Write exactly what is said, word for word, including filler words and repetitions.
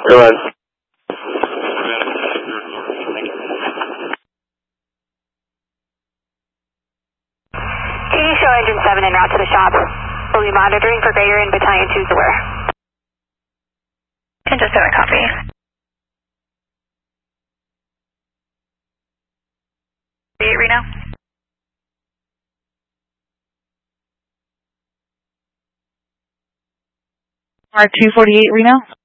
Airline. Can you show engine seven en route to the shop? We'll be monitoring for greater in battalion two's aware. Engine seven, copy. eight Reno. R two forty-eight Reno.